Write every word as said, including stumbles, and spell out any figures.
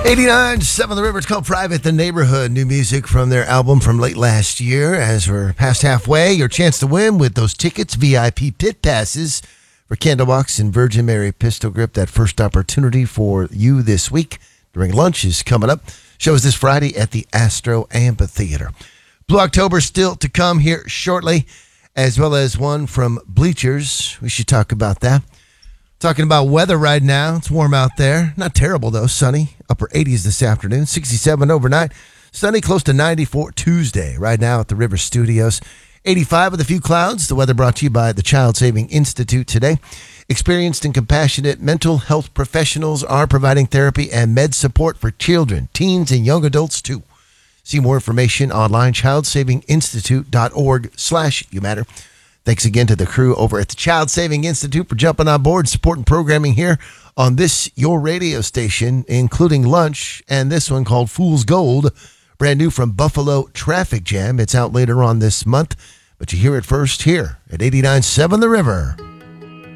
eighty-nine point seven The River. It's called Private the Neighborhood. New music from their album from late last year. As we're past halfway, your chance to win with those tickets, V I P pit passes for Candlebox and Virgin Mary Pistol Grip. That first opportunity for you this week during lunch is coming up. Show is this Friday at the Astro Amphitheater. Blue October still to come here shortly, as well as one from Bleachers. We should talk about that. Talking about weather right now. It's warm out there. Not terrible, though. Sunny. Upper eighties this afternoon. sixty-seven overnight. Sunny, close to ninety-four Tuesday. Right now at the River Studios. eighty-five with a few clouds. The weather brought to you by the Child Saving Institute today. Experienced and compassionate mental health professionals are providing therapy and med support for children, teens, and young adults, too. See more information online, child saving institute dot org slash you matter. Thanks again to the crew over at the Child Saving Institute for jumping on board, supporting programming here on this, your radio station, including lunch and this one called Fool's Gold, brand new from Buffalo Traffic Jam. It's out later on this month, but you hear it first here at eighty-nine point seven The River.